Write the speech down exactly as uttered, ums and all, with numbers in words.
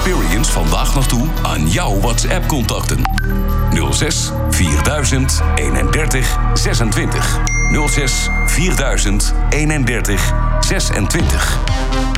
experience vandaag nog toe aan jouw WhatsApp-contacten. nul zes vierduizend eenendertig zesentwintig. nul zes vierduizend eenendertig zesentwintig.